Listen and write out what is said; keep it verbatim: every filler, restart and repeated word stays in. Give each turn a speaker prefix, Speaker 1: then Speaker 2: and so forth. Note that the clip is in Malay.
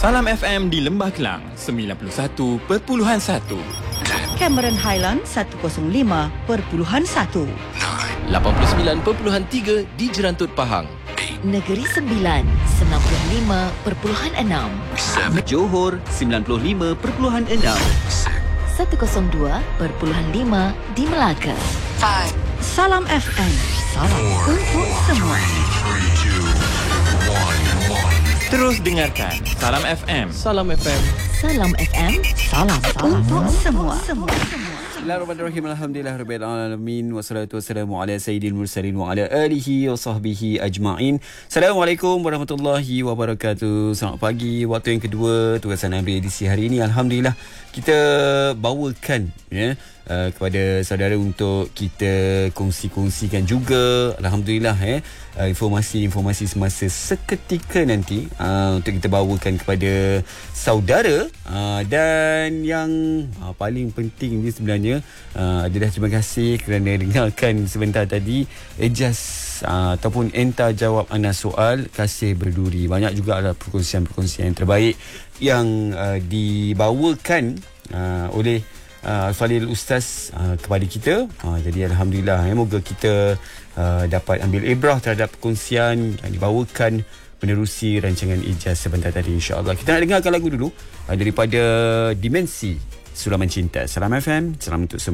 Speaker 1: Salam F M di Lembah Kelang sembilan puluh satu perpuluhan satu,
Speaker 2: Cameron Highland seratus lima perpuluhan satu,
Speaker 3: lapan puluh sembilan perpuluhan tiga di Jerantut Pahang,
Speaker 4: Negeri Sembilan sembilan puluh lima perpuluhan enam,
Speaker 5: Johor sembilan puluh lima perpuluhan enam,
Speaker 4: seratus dua perpuluhan lima di Melaka.
Speaker 2: Salam F M, salam untuk semua.
Speaker 1: Terus dengarkan Salam F M.
Speaker 3: Salam F M.
Speaker 4: Salam F M,
Speaker 2: Salam, salam untuk semua.
Speaker 5: Bismillahirrahmanirrahim. Alhamdulillahirabbil alamin wassalatu wassalamu ala sayyidil mursalin wa ala alihi wa sahbihi ajma'in. Assalamualaikum warahmatullahi wabarakatuh. Selamat pagi. Waktu yang kedua tugasan ambil edisi hari ini, alhamdulillah kita bawakan ya uh, kepada saudara untuk kita kongsi-kongsikan juga, alhamdulillah ya uh, informasi-informasi semasa seketika nanti uh, untuk kita bawakan kepada saudara, uh, dan yang uh, paling penting ni sebenarnya uh, adalah terima kasih kerana dengarkan sebentar tadi Ejaz Uh, ataupun entah jawab anda soal kasih berduri. Banyak juga ada perkongsian-perkongsian yang terbaik yang uh, dibawakan uh, oleh uh, Al-Falil Ustaz uh, kepada kita. uh, Jadi alhamdulillah ya, moga kita uh, dapat ambil ibrah terhadap perkongsian yang dibawakan menerusi rancangan Ijaz sebentar tadi, insya-Allah. Kita nak dengarkan lagu dulu uh, daripada Dimensi Sulaman Cinta. Salam F M, salam untuk semua.